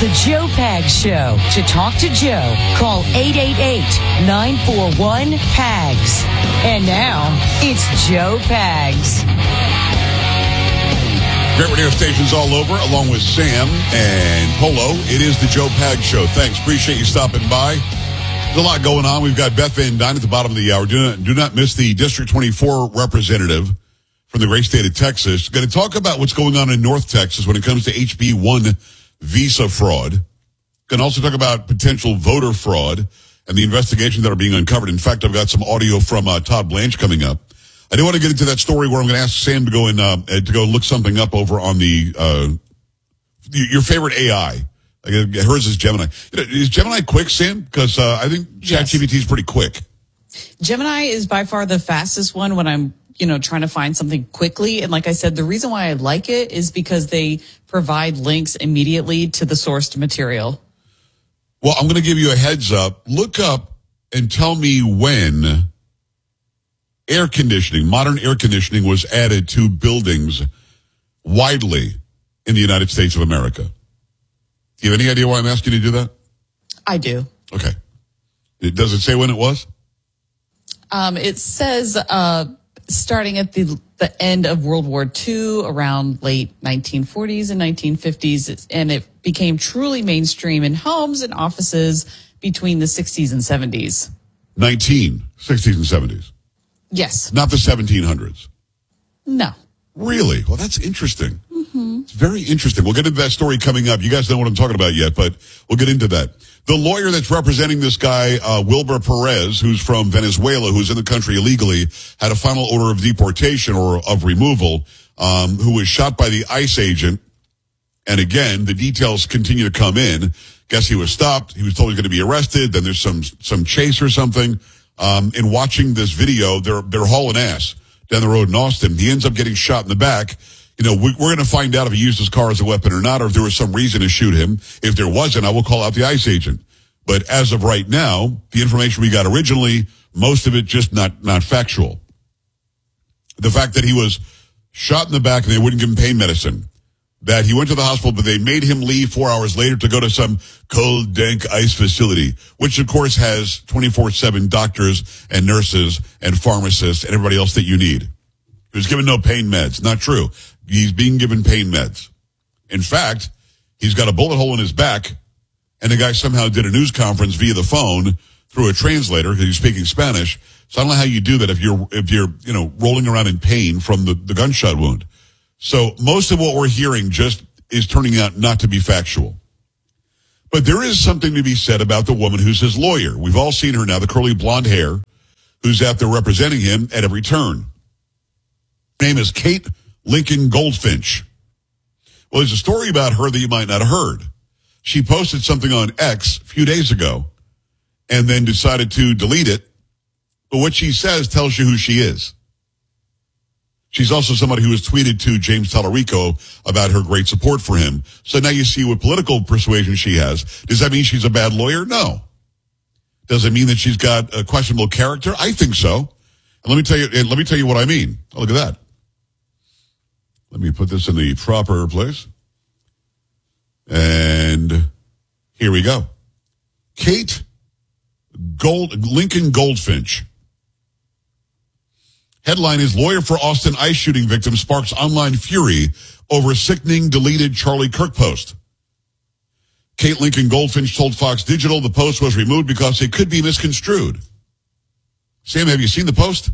The Joe Pags Show. To talk to Joe, call 888-941-PAGS. And now, it's Joe Pags. Great radio stations all over, along with Sam and Polo. It is the Joe Pags Show. Thanks. Appreciate you stopping by. There's a lot going on. We've got Beth Van Dyne at the bottom of the hour. Do not miss the District 24 representative from the great state of Texas. Going to talk about what's going on in North Texas when it comes to HB1 visa fraud. Going to also talk about potential voter fraud and the investigations that are being uncovered. In fact, I've got some audio from Todd Blanche coming up. I do want to get into that story where I'm going to ask Sam to go and to go look something up over on the your favorite AI. Hers is Gemini. Is Gemini quick, Sam? Because I think ChatGPT is pretty quick. Gemini is by far the fastest one when I'm trying to find something quickly. And like I said, the reason why I like it is because they provide links immediately to the sourced material. Well, I'm going to give you a heads up. Look up and tell me when modern air conditioning was added to buildings widely in the United States of America. Do you have any idea why I'm asking you to do that? I do. Okay. Does it say when it was? It says starting at the end of World War II, around late 1940s and 1950s, and it became truly mainstream in homes and offices between the 60s and 70s. 60s and 70s? Yes. Not the 1700s? No. Really? Well, that's interesting. Mm-hmm. It's very interesting. We'll get into that story coming up. You guys know what I'm talking about yet, but we'll get into that. The lawyer that's representing this guy, Wilber Perez, who's from Venezuela, who's in the country illegally, had a final order of deportation or of removal, who was shot by the ICE agent. And again, the details continue to come in. Guess he was stopped. He was told he was going to be arrested. Then there's some chase or something. In watching this video, they're hauling ass down the road in Austin. He ends up getting shot in the back. We're going to find out if he used his car as a weapon or not, or if there was some reason to shoot him. If there wasn't, I will call out the ICE agent. But as of right now, the information we got originally, most of it just not factual. The fact that he was shot in the back and they wouldn't give him pain medicine, that he went to the hospital, but they made him leave 4 hours later to go to some cold, dank ICE facility, which of course has 24/7 doctors and nurses and pharmacists and everybody else that you need. He was given no pain meds. Not true. He's being given pain meds. In fact, he's got a bullet hole in his back, and the guy somehow did a news conference via the phone through a translator because he's speaking Spanish. So I don't know how you do that if you're rolling around in pain from the gunshot wound. So most of what we're hearing just is turning out not to be factual. But there is something to be said about the woman who's his lawyer. We've all seen her now, the curly blonde hair, who's out there representing him at every turn. Her name is Kate Lincoln Goldfinch. Well, there's a story about her that you might not have heard. She posted something on X a few days ago and then decided to delete it. But what she says tells you who she is. She's also somebody who has tweeted to James Tallarico about her great support for him. So now you see what political persuasion she has. Does that mean she's a bad lawyer? No. Does it mean that she's got a questionable character? I think so. And let me tell you what I mean. Oh, look at that. Let me put this in the proper place. And here we go. Kate Lincoln Goldfinch. Headline is Lawyer for Austin ICE shooting victim sparks online fury over sickening deleted Charlie Kirk post. Kate Lincoln Goldfinch told Fox Digital the post was removed because it could be misconstrued. Sam, have you seen the post?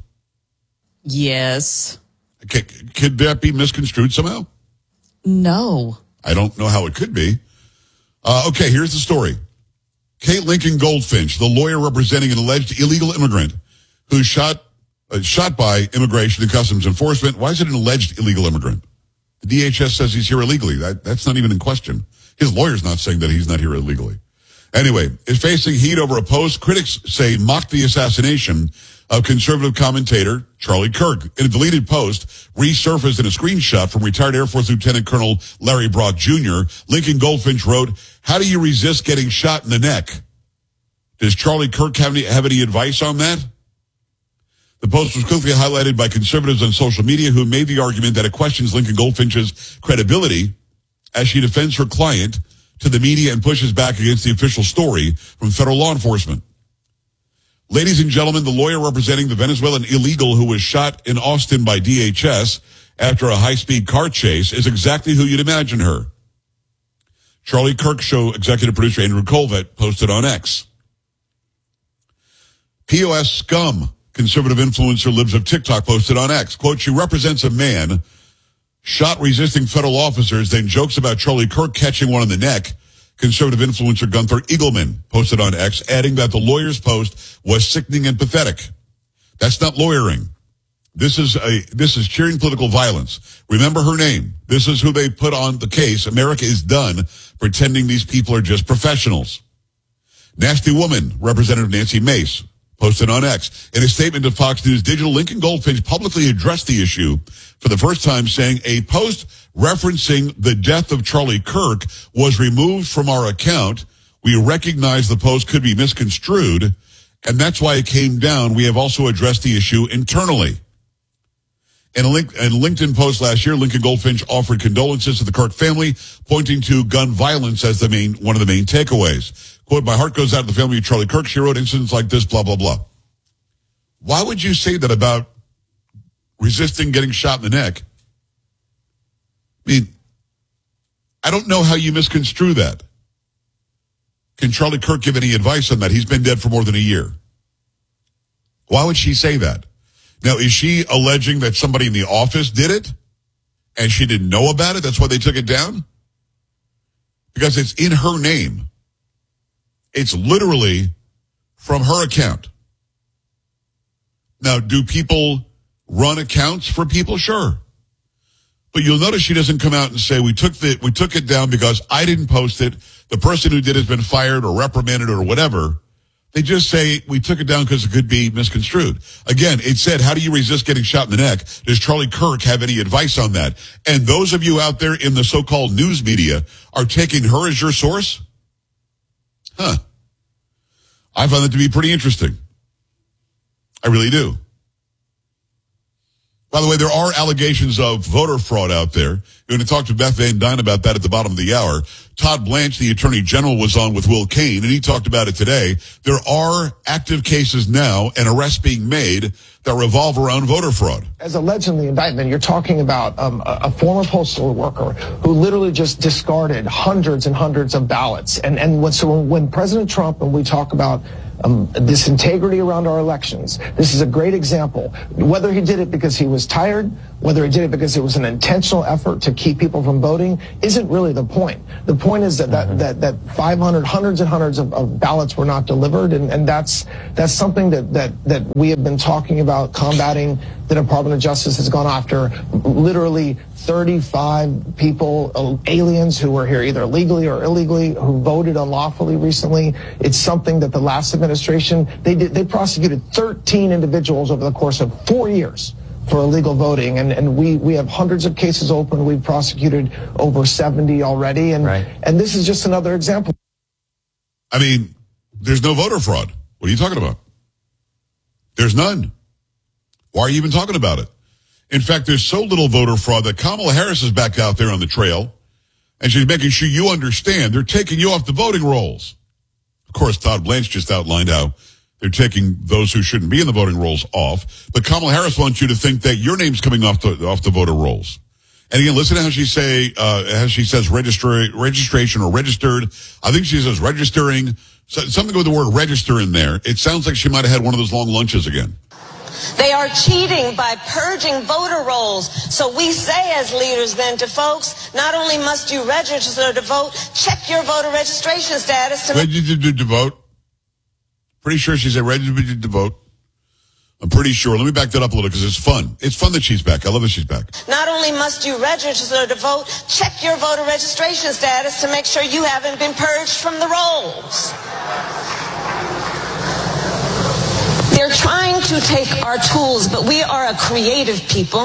Yes. Could that be misconstrued somehow? No. I don't know how it could be. Okay, here's the story. Kate Lincoln Goldfinch, the lawyer representing an alleged illegal immigrant who's shot by Immigration and Customs Enforcement. Why is it an alleged illegal immigrant? The DHS says he's here illegally. That's not even in question. His lawyer's not saying that he's not here illegally. Anyway, is facing heat over a post critics say mocked the assassination of conservative commentator Charlie Kirk. In a deleted post, resurfaced in a screenshot from retired Air Force Lieutenant Colonel Larry Brock Jr., Lincoln Goldfinch wrote, "How do you resist getting shot in the neck?" Does Charlie Kirk have any advice on that? The post was quickly highlighted by conservatives on social media who made the argument that it questions Lincoln Goldfinch's credibility as she defends her client to the media and pushes back against the official story from federal law enforcement. Ladies and gentlemen, the lawyer representing the Venezuelan illegal who was shot in Austin by DHS after a high-speed car chase is exactly who you'd imagine her. Charlie Kirk Show executive producer Andrew Colvett posted on X. POS scum, conservative influencer Libs of TikTok posted on X. Quote, she represents a man shot resisting federal officers, then jokes about Charlie Kirk catching one in the neck. Conservative influencer Gunther Eagleman posted on X, adding that the lawyer's post was sickening and pathetic. That's not lawyering. This is cheering political violence. Remember her name. This is who they put on the case. America is done pretending these people are just professionals. Nasty Woman, Representative Nancy Mace, posted on X. In a statement to Fox News Digital, Lincoln Goldfinch publicly addressed the issue for the first time, saying a post referencing the death of Charlie Kirk was removed from our account. We recognize the post could be misconstrued, and that's why it came down. We have also addressed the issue internally. In a LinkedIn post last year, Lincoln Goldfinch offered condolences to the Kirk family, pointing to gun violence as one of the main takeaways. Quote, my heart goes out to the family of Charlie Kirk. She wrote incidents like this, blah, blah, blah. Why would you say that about resisting getting shot in the neck? I mean, I don't know how you misconstrue that. Can Charlie Kirk give any advice on that? He's been dead for more than a year. Why would she say that? Now, is she alleging that somebody in the office did it and she didn't know about it? That's why they took it down? Because it's in her name. It's literally from her account. Now, do people run accounts for people? Sure. But you'll notice she doesn't come out and say, we took it down because I didn't post it. The person who did it has been fired or reprimanded or whatever. They just say, we took it down because it could be misconstrued. Again, it said, how do you resist getting shot in the neck? Does Charlie Kirk have any advice on that? And those of you out there in the so-called news media are taking her as your source? Huh. I find that to be pretty interesting. I really do. By the way, there are allegations of voter fraud out there. You're going to talk to Beth Van Dyne about that at the bottom of the hour. Todd Blanche, the Attorney General, was on with Will Cain, and he talked about it today. There are active cases now and arrests being made that revolve around voter fraud. As alleged in the indictment, you're talking about a former postal worker who literally just discarded hundreds and hundreds of ballots. And when President Trump, and we talk about this integrity around our elections, this is a great example. Whether he did it because he was tired, whether he did it because it was an intentional effort to keep people from voting, isn't really the point. The point is that 500, hundreds and hundreds of ballots were not delivered, and that's something that we have been talking about combating. The Department of Justice has gone after literally 35 people, aliens who were here either legally or illegally, who voted unlawfully recently. It's something that the last administration, they prosecuted 13 individuals over the course of 4 years for illegal voting, and we have hundreds of cases open. We've prosecuted over 70 already, and this is just another example. I mean, there's no voter fraud. What are you talking about? There's none. Why are you even talking about it? In fact, there's so little voter fraud that Kamala Harris is back out there on the trail, and she's making sure you understand they're taking you off the voting rolls. Of course, Todd Blanche just outlined how they're taking those who shouldn't be in the voting rolls off. But Kamala Harris wants you to think that your name's coming off the voter rolls. And again, listen to how she says registration or registered. I think she says registering. Something with the word register in there. It sounds like she might have had one of those long lunches again. They are cheating by purging voter rolls. So we say as leaders then to folks, not only must you register to vote, check your voter registration status. Registered to vote. Pretty sure she said registered to vote. I'm pretty sure. Let me back that up a little because it's fun. It's fun that she's back. I love that she's back. Not only must you register to vote, check your voter registration status to make sure you haven't been purged from the rolls. They're trying to take our tools, but we are a creative people.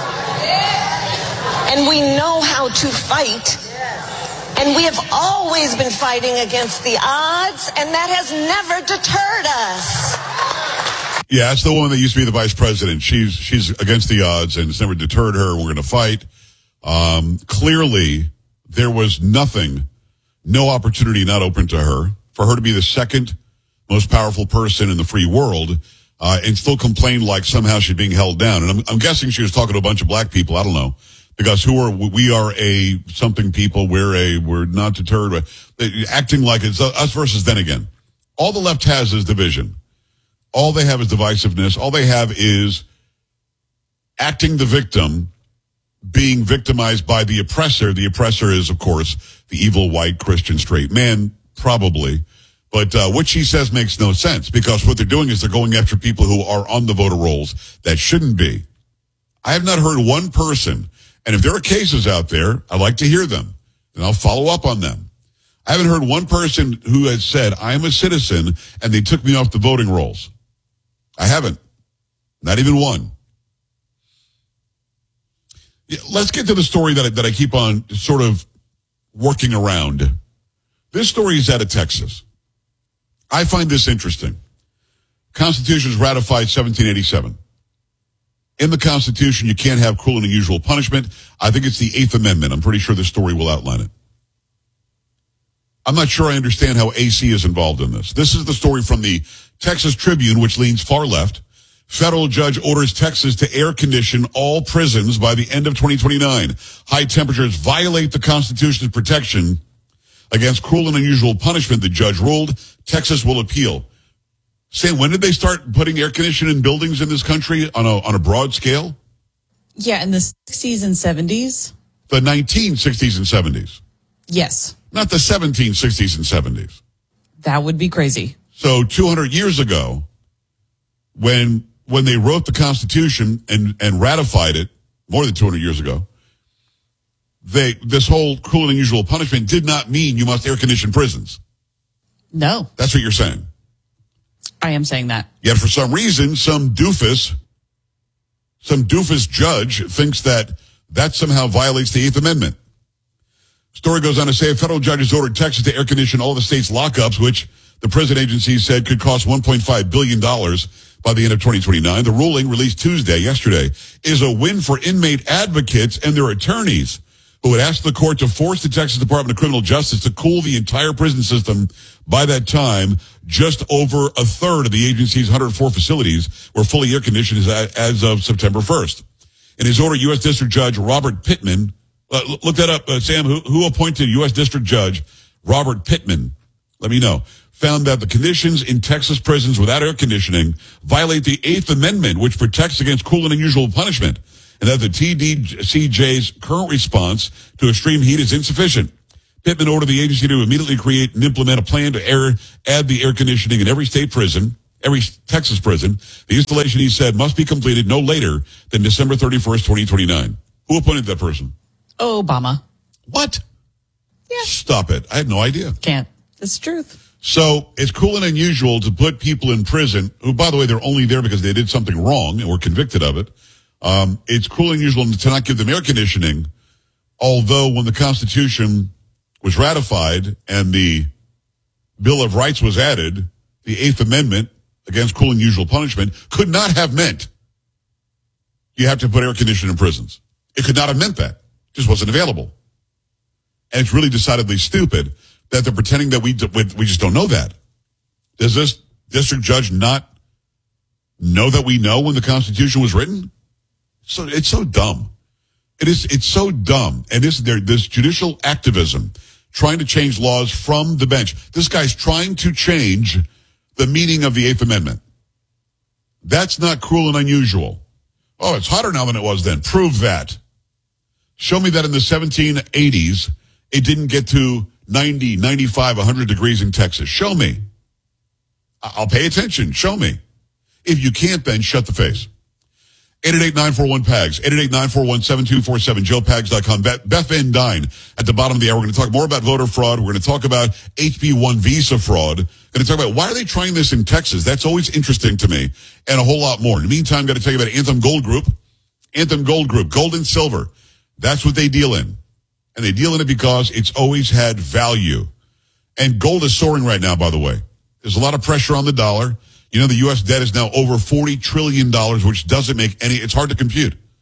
And we know how to fight. And we have always been fighting against the odds, and that has never deterred us. Yeah, that's the woman that used to be the vice president. She's against the odds, and it's never deterred her. We're going to fight. Clearly, there was nothing No opportunity not open to her. For her to be the second most powerful person in the free world and still complain like somehow she's being held down. And I'm guessing she was talking to a bunch of black people. I don't know. Because we are a something people. We're not deterred. Acting like it's us versus them again. All the left has is division. All they have is divisiveness. All they have is acting the victim, being victimized by the oppressor. The oppressor is, of course, the evil white Christian straight man, probably. But what she says makes no sense because what they're doing is they're going after people who are on the voter rolls that shouldn't be. I have not heard one person, and if there are cases out there, I'd like to hear them, and I'll follow up on them. I haven't heard one person who has said, I'm a citizen, and they took me off the voting rolls. I haven't. Not even one. Let's get to the story that I keep on sort of working around. This story is out of Texas. I find this interesting. Constitution was ratified 1787. In the Constitution, you can't have cruel and unusual punishment. I think it's the 8th Amendment. I'm pretty sure this story will outline it. I'm not sure I understand how AC is involved in this. This is the story from the Texas Tribune, which leans far left. Federal judge orders Texas to air condition all prisons by the end of 2029. High temperatures violate the Constitution's protection against cruel and unusual punishment, the judge ruled. Texas will appeal. Sam, when did they start putting air conditioning in buildings in this country on a broad scale? Yeah, in the 60s and 70s. The 1960s and 70s. Yes. Not the 1760s and 70s. That would be crazy. So 200 years ago, when they wrote the Constitution and ratified it, more than 200 years ago, this whole cruel and unusual punishment did not mean you must air condition prisons. No. That's what you're saying. I am saying that. Yet for some reason, some doofus judge thinks that somehow violates the 8th Amendment. Story goes on to say a federal judge has ordered Texas to air condition all the state's lockups, which the prison agency said could cost $1.5 billion by the end of 2029. The ruling, released yesterday, is a win for inmate advocates and their attorneys who would ask the court to force the Texas Department of Criminal Justice to cool the entire prison system. By that time, just over a third of the agency's 104 facilities were fully air-conditioned as of September 1st. In his order, U.S. District Judge Robert Pittman, look that up, Sam, who appointed U.S. District Judge Robert Pittman, let me know, found that the conditions in Texas prisons without air conditioning violate the 8th Amendment, which protects against cruel and unusual punishment, and that the TDCJ's current response to extreme heat is insufficient. Pittman ordered the agency to immediately create and implement a plan to add the air conditioning in every state prison, every Texas prison. The installation, he said, must be completed no later than December 31st, 2029. Who appointed that person? Obama. What? Yeah. Stop it. I had no idea. Can't. It's the truth. So it's cruel and unusual to put people in prison who, by the way, they're only there because they did something wrong and were convicted of it. It's cruel and unusual to not give them air conditioning, although when the Constitution was ratified and the Bill of Rights was added, the 8th Amendment against cruel and unusual punishment could not have meant you have to put air conditioning in prisons. It could not have meant that. It just wasn't available. And it's really decidedly stupid that they're pretending that we just don't know that. Does this district judge not know that we know when the Constitution was written? So it's so dumb. It's so dumb. And this judicial activism, trying to change laws from the bench. This guy's trying to change the meaning of the 8th Amendment. That's not cruel and unusual. Oh, it's hotter now than it was then. Prove that. Show me that in the 1780s, it didn't get to 90, 95, 100 degrees in Texas. Show me. I'll pay attention. Show me. If you can't, then shut the face. 888-941-PAGS, 888-941-7247, joepags.com. Beth Van Dyne at the bottom of the hour. We're going to talk more about voter fraud. We're going to talk about HB1 visa fraud. Going to talk about why are they trying this in Texas? That's always interesting to me, and a whole lot more. In the meantime, I'm going to tell you about Anthem Gold Group. Anthem Gold Group, gold and silver. That's what they deal in. And they deal in it because it's always had value. And gold is soaring right now, by the way. There's a lot of pressure on the dollar. You know, the U.S. debt is now over $40 trillion, which doesn't make it's hard to compute.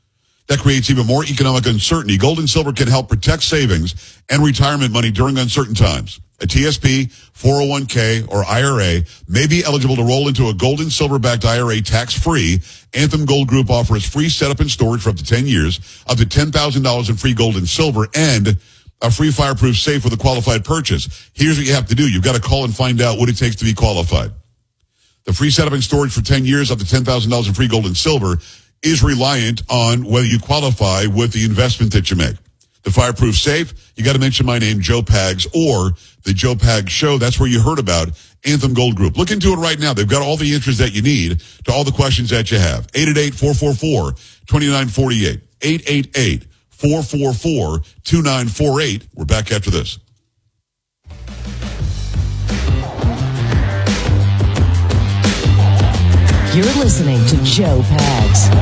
that creates even more economic uncertainty. Gold and silver can help protect savings and retirement money during uncertain times. A TSP, 401k, or IRA may be eligible to roll into a gold and silver-backed IRA tax-free. Anthem Gold Group offers free setup and storage for up to 10 years, up to $10,000 in free gold and silver, and a free fireproof safe with a qualified purchase. Here's what you have to do. You've got to call and find out what it takes to be qualified. The free setup and storage for 10 years, up to $10,000 in free gold and silver, is reliant on whether you qualify with the investment that you make. The fireproof safe, you got to mention my name, Joe Pags, or the Joe Pags Show. That's where you heard about Anthem Gold Group. Look into it right now. They've got all the answers that you need to all the questions that you have. 888-444-2948. 888-444-2948. We're back after this. You're listening to Joe Pags.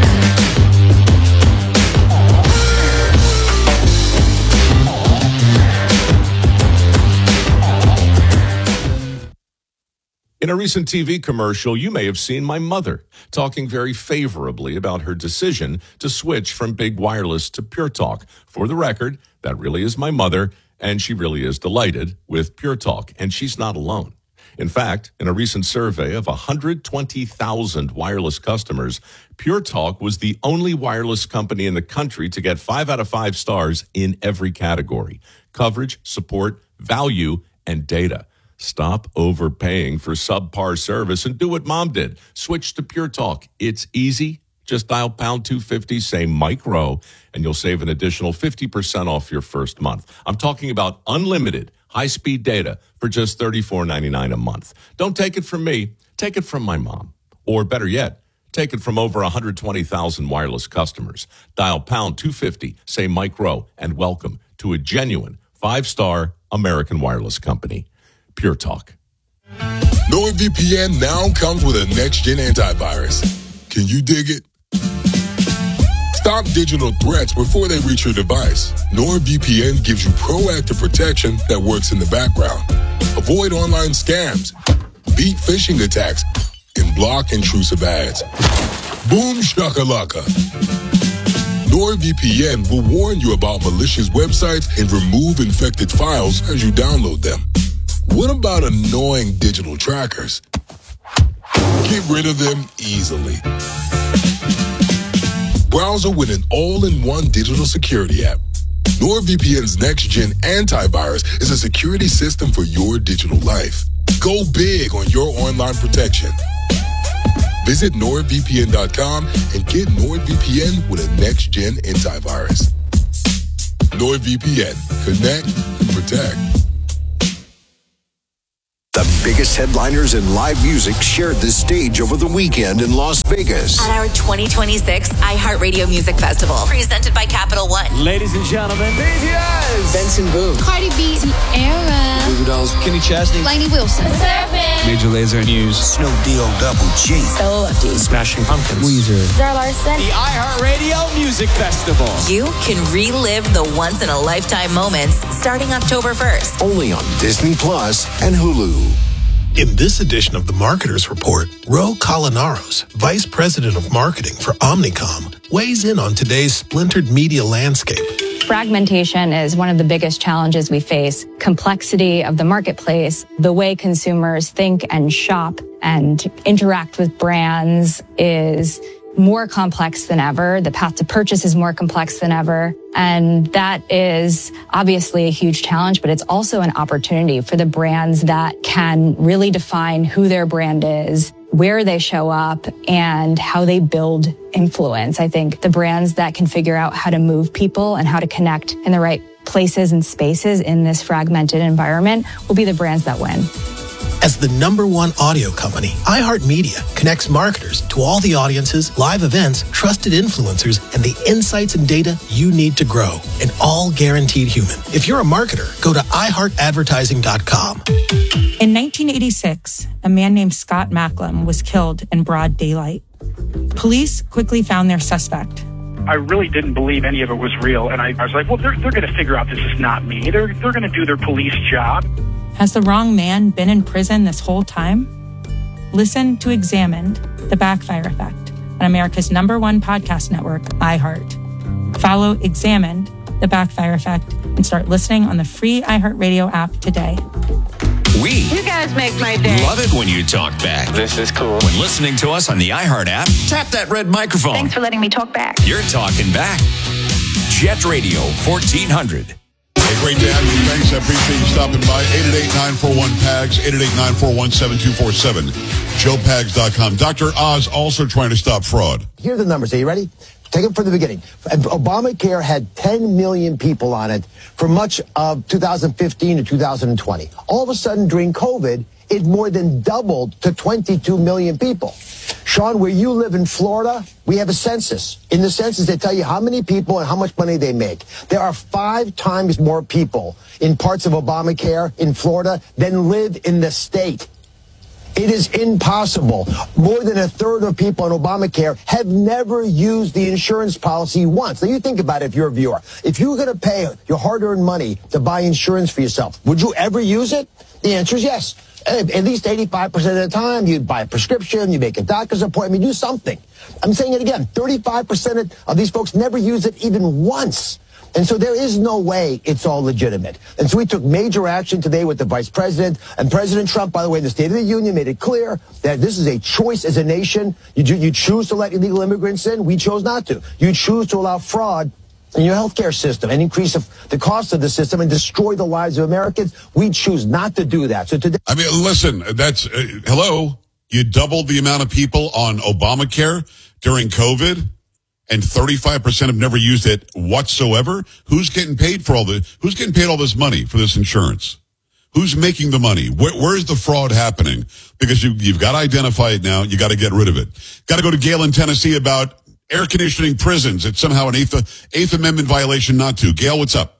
In a recent TV commercial, you may have seen my mother talking very favorably about her decision to switch from Big Wireless to Pure Talk. For the record, that really is my mother, and she really is delighted with Pure Talk, and she's not alone. In fact, in a recent survey of 120,000 wireless customers, Pure Talk was the only wireless company in the country to get 5 out of 5 stars in every category: coverage, support, value, and data. Stop overpaying for subpar service and do what Mom did. Switch to Pure Talk. It's easy. Just dial pound 250, say Mike Rowe, and you'll save an additional 50% off your first month. I'm talking about unlimited high-speed data for just $34.99 a month. Don't take it from me. Take it from my mom. Or better yet, take it from over 120,000 wireless customers. Dial pound 250, say Mike Rowe, and welcome to a genuine 5-star American wireless company. Pure Talk. NordVPN now comes with a next-gen antivirus. Can you dig it? Stop digital threats before they reach your device. NordVPN gives you proactive protection that works in the background. Avoid online scams, beat phishing attacks, and block intrusive ads. Boom shakalaka. NordVPN will warn you about malicious websites and remove infected files as you download them. What about annoying digital trackers? Get rid of them easily. Browser with an all-in-one digital security app. NordVPN's next-gen antivirus is a security system for your digital life. Go big on your online protection. Visit NordVPN.com and get NordVPN with a next-gen antivirus. NordVPN. Connect, protect. The biggest headliners in live music shared the stage over the weekend in Las Vegas. At our 2026 iHeartRadio Music Festival, presented by Capital One. Ladies and gentlemen, BTS, Benson Boone, Cardi B, Era, Goo Goo Dolls, Kenny Chesney, Lainey Wilson, Major Lazer, News, Snoop D-O Double G, Smashing Pumpkins, Weezer, Zara Larson. The iHeartRadio Music Festival. You can relive the once-in-a-lifetime moments starting October 1st. Only on Disney Plus and Hulu. In this edition of the Marketers Report, Ro Colinaros, Vice President of Marketing for Omnicom, weighs in on today's splintered media landscape. Fragmentation is one of the biggest challenges we face. Complexity of the marketplace, the way consumers think and shop and interact with brands is more complex than ever. The path to purchase is more complex than ever. And that is obviously a huge challenge, but it's also an opportunity for the brands that can really define who their brand is, where they show up, and how they build influence. I think the brands that can figure out how to move people and how to connect in the right places and spaces in this fragmented environment will be the brands that win. As the #1 audio company, iHeartMedia connects marketers to all the audiences, live events, trusted influencers, and the insights and data you need to grow, and all guaranteed human. If you're a marketer, go to iHeartAdvertising.com. In 1986, a man named Scott Macklem was killed in broad daylight. Police quickly found their suspect. I really didn't believe any of it was real, and I was like, well, they're going to figure out this is not me. They're going to do their police job. Has the wrong man been in prison this whole time? Listen to Examined, The Backfire Effect, on America's #1 podcast network, iHeart. Follow Examined, The Backfire Effect, and start listening on the free iHeartRadio app today. You guys make my day. Love it when you talk back. This is cool. When listening to us on the iHeart app, tap that red microphone. Thanks for letting me talk back. You're talking back. Jet Radio 1400. Hey, great to have you. Thanks. I appreciate you stopping by. 888-941-PAGS, 888-941-7247, joepags.com. Dr. Oz also trying to stop fraud. Here are the numbers. Are you ready? Take them from the beginning. Obamacare had 10 million people on it for much of 2015 to 2020. All of a sudden, during COVID, it more than doubled to 22 million people. Sean, where you live in Florida, we have a census. In the census, they tell you how many people and how much money they make. There are 5 times more people in parts of Obamacare in Florida than live in the state. It is impossible. More than a third of people on Obamacare have never used the insurance policy once. Now, you think about it if you're a viewer. If you were going to pay your hard-earned money to buy insurance for yourself, would you ever use it? The answer is yes. At least 85% of the time, you buy a prescription, you make a doctor's appointment, do something. I'm saying it again, 35% of these folks never use it even once. And so there is no way it's all legitimate. And so we took major action today with the vice president. And President Trump, by the way, in the State of the Union made it clear that this is a choice as a nation. You choose to let illegal immigrants in. We chose not to. You choose to allow fraud in your healthcare system and increase the cost of the system and destroy the lives of Americans. We choose not to do that. So today, I mean, listen, that's, hello, you doubled the amount of people on Obamacare during COVID. And 35% have never used it whatsoever. Who's getting paid for all this? Who's getting paid all this money for this insurance? Who's making the money? Where's the fraud happening? Because you've got to identify it now. You got to get rid of it. Got to go to Gail in Tennessee about air conditioning prisons. It's somehow an Eighth Amendment violation not to. Gail, what's up?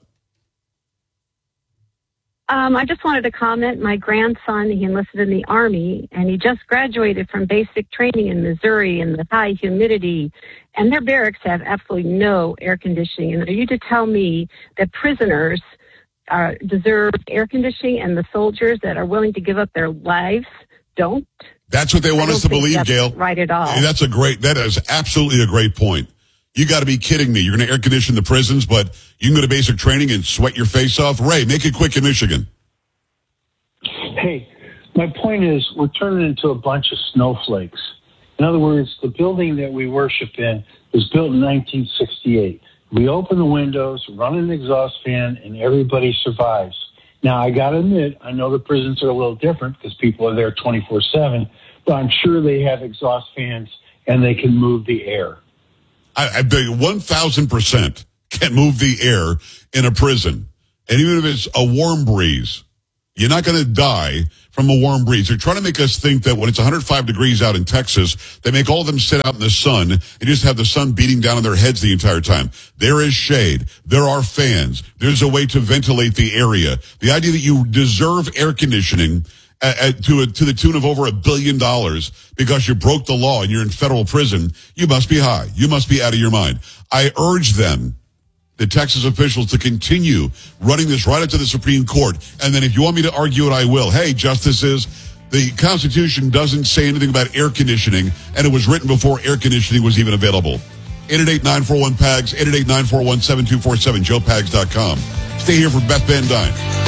I just wanted to comment. My grandson, he enlisted in the Army, and he just graduated from basic training in Missouri in the high humidity, and their barracks have absolutely no air conditioning. And are you to tell me that prisoners deserve air conditioning and the soldiers that are willing to give up their lives don't? That's what they want us to believe, Gail. Right at all. That is absolutely a great point. You got to be kidding me. You're going to air condition the prisons, but you can go to basic training and sweat your face off? Ray, make it quick in Michigan. Hey, my point is we're turning into a bunch of snowflakes. In other words, the building that we worship in was built in 1968. We open the windows, run an exhaust fan, and everybody survives. Now, I got to admit, I know the prisons are a little different because people are there 24/7, but I'm sure they have exhaust fans and they can move the air. I bet 1,000% can move the air in a prison. And even if it's a warm breeze, you're not going to die from a warm breeze. They're trying to make us think that when it's 105 degrees out in Texas, they make all of them sit out in the sun and just have the sun beating down on their heads the entire time. There is shade. There are fans. There's a way to ventilate the area. The idea that you deserve air conditioning to the tune of over $1 billion because you broke the law and you're in federal prison, you must be high. You must be out of your mind. I urge them, the Texas officials, to continue running this right up to the Supreme Court. And then if you want me to argue it, I will. Hey, justices, the Constitution doesn't say anything about air conditioning, and it was written before air conditioning was even available. 888-941-PAGS, 888-941-7247, joepags.com. Stay here for Beth Van Dyne.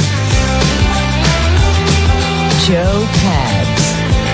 Joe Pags.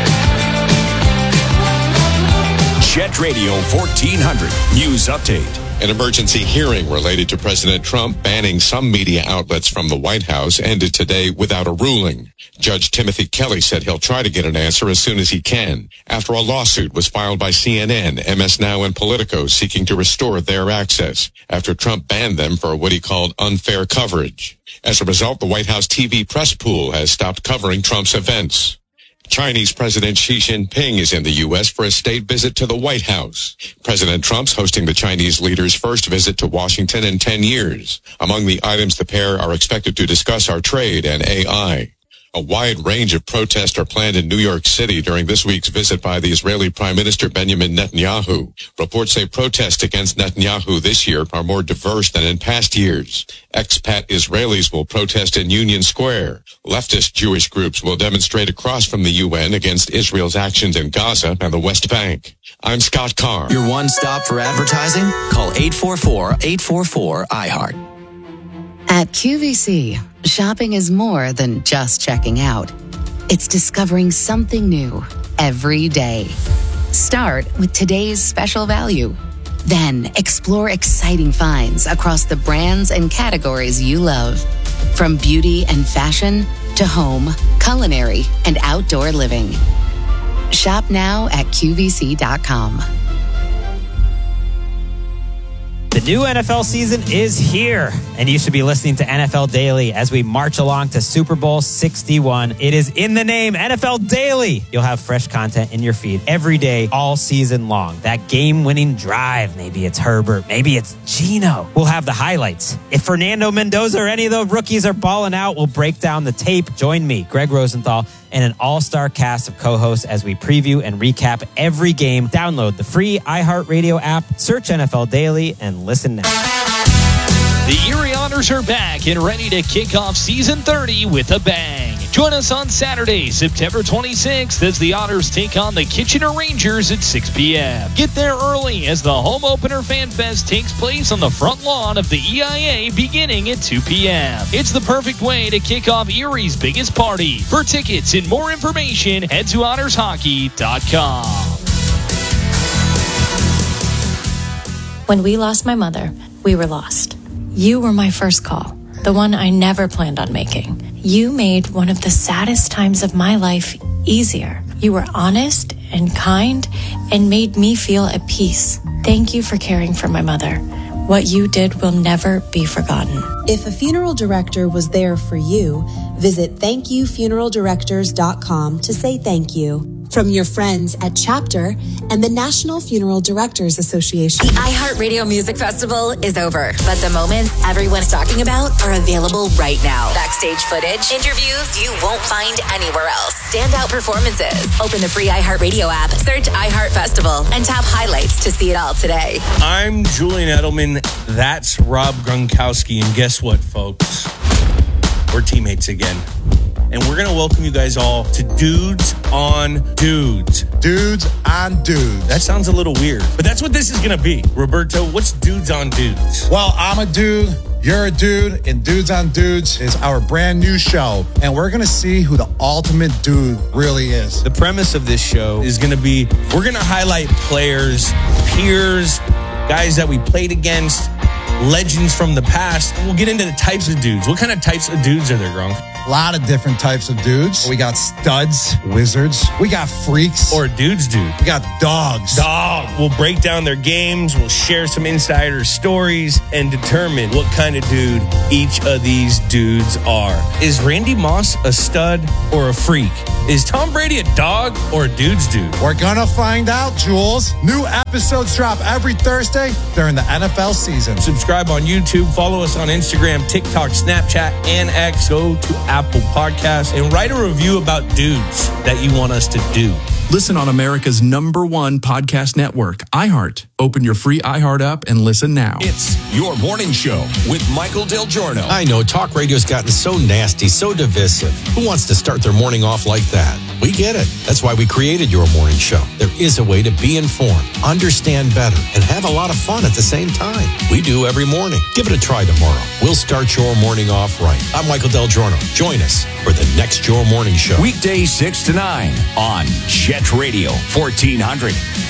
Jet Radio 1400 News Update. An emergency hearing related to President Trump banning some media outlets from the White House ended today without a ruling. Judge Timothy Kelly said he'll try to get an answer as soon as he can, after a lawsuit was filed by CNN, MS Now, and Politico seeking to restore their access, after Trump banned them for what he called unfair coverage. As a result, the White House TV press pool has stopped covering Trump's events. Chinese President Xi Jinping is in the U.S. for a state visit to the White House. President Trump's hosting the Chinese leader's first visit to Washington in 10 years. Among the items the pair are expected to discuss are trade and AI. A wide range of protests are planned in New York City during this week's visit by the Israeli Prime Minister Benjamin Netanyahu. Reports say protests against Netanyahu this year are more diverse than in past years. Expat Israelis will protest in Union Square. Leftist Jewish groups will demonstrate across from the UN against Israel's actions in Gaza and the West Bank. I'm Scott Carr. Your one stop for advertising? Call 844-844-iHeart. At QVC, shopping is more than just checking out. It's discovering something new every day. Start with today's special value. Then explore exciting finds across the brands and categories you love. From beauty and fashion to home, culinary, and outdoor living. Shop now at QVC.com. The new NFL season is here, and you should be listening to NFL Daily as we march along to Super Bowl 61. It is in the name, NFL Daily. You'll have fresh content in your feed every day, all season long. That game-winning drive, maybe it's Herbert, maybe it's Geno. We'll have the highlights. If Fernando Mendoza or any of the rookies are balling out, we'll break down the tape. Join me, Greg Rosenthal, and an all-star cast of co-hosts as we preview and recap every game. Download the free iHeartRadio app, search NFL Daily, and listen now. The Erie Honors are back and ready to kick off season 30 with a bang. Join us on Saturday, September 26th, as the Honors take on the Kitchener Rangers at 6 p.m. Get there early as the Home Opener Fan Fest takes place on the front lawn of the EIA beginning at 2 p.m. It's the perfect way to kick off Erie's biggest party. For tickets and more information, head to honorshockey.com. When we lost my mother, we were lost. You were my first call, the one I never planned on making. You made one of the saddest times of my life easier. You were honest and kind and made me feel at peace. Thank you for caring for my mother. What you did will never be forgotten. If a funeral director was there for you, visit thankyoufuneraldirectors.com to say thank you. From your friends at Chapter and the National Funeral Directors Association. The iHeartRadio Music Festival is over, but the moments everyone's talking about are available right now. Backstage footage, interviews you won't find anywhere else, standout performances. Open the free iHeartRadio app, search iHeart Festival, and tap highlights to see it all today. I'm Julian Edelman. That's Rob Gronkowski. And guess what, folks? We're teammates again. And we're going to welcome you guys all to Dudes on Dudes. Dudes on Dudes. That sounds a little weird, but that's what this is going to be. Roberto, what's Dudes on Dudes? Well, I'm a dude, you're a dude, and Dudes on Dudes is our brand new show. And we're going to see who the ultimate dude really is. The premise of this show is going to be, we're going to highlight players, peers, guys that we played against, legends from the past. We'll get into the types of dudes. What kind of types of dudes are there, Gronk? A lot of different types of dudes. We got studs, wizards. We got freaks. Or dudes. We got dogs. We'll break down their games. We'll share some insider stories and determine what kind of dude each of these dudes are. Is Randy Moss a stud or a freak? Is Tom Brady a dog or a dude's dude? We're gonna find out, Jules. New episodes drop every Thursday during the NFL season. Subscribe on YouTube. Follow us on Instagram, TikTok, Snapchat, and X. Go to Apple Podcasts and write a review about dudes that you want us to do. Listen on America's #1 podcast network, iHeart. Open your free iHeart app and listen now. It's Your Morning Show with Michael Del Giorno. I know talk radio's gotten so nasty, so divisive. Who wants to start their morning off like that? We get it. That's why we created Your Morning Show. There is a way to be informed, understand better, and have a lot of fun at the same time. We do every morning. Give it a try tomorrow. We'll start your morning off right. I'm Michael Del Giorno. Join us for the next Your Morning Show. Weekdays 6 to 9 on Jet Radio 1400.